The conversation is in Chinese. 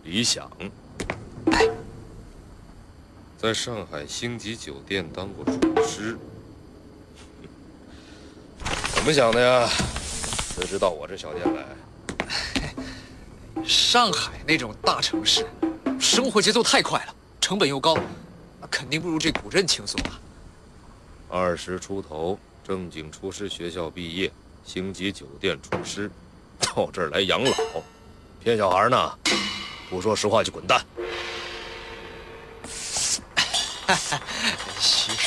理想。在上海星级酒店当过厨师，怎么想的呀？辞职到我这小店来？ 上海那种大城市，生活节奏太快了，成本又高，肯定不如这古镇轻松啊。 20出头，正经厨师学校毕业，星级酒店厨师，到这儿来养老，骗小孩呢？不说实话就滚蛋！ 徐